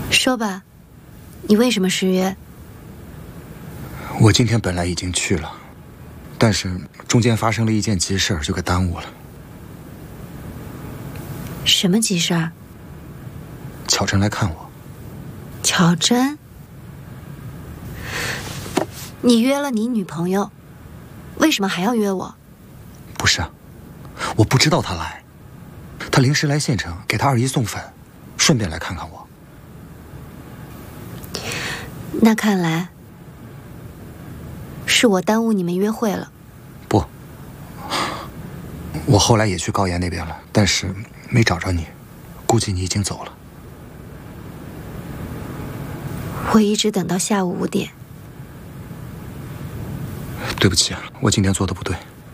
说吧，你为什么失约？ 我今天本来已经去了，但是中间发生了一件急事儿，就给耽误了。 什么急事儿？ 巧珍来看我。 巧珍？你约了你女朋友，为什么还要约我？ 不是啊，我不知道她来，她临时来县城给她二姨送粉，顺便来看看我。 那看来是我耽误你们约会了。 不，我后来也去高岩那边了，但是没找着你，估计你已经走了。 我一直等到下午5点。 对不起啊，我今天做的不对。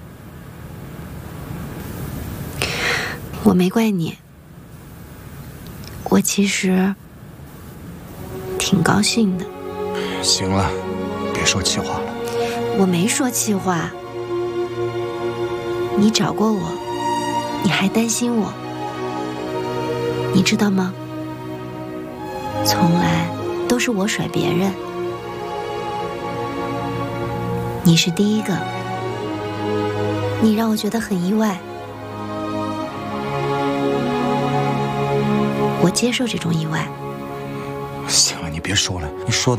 我没怪你，我其实挺高兴的。 行了，别说气话了。 我没说气话。你找过我，你还担心我，你知道吗？从来都是我甩别人，你是第一个，你让我觉得很意外。我接受这种意外。 行了，你别说了，你说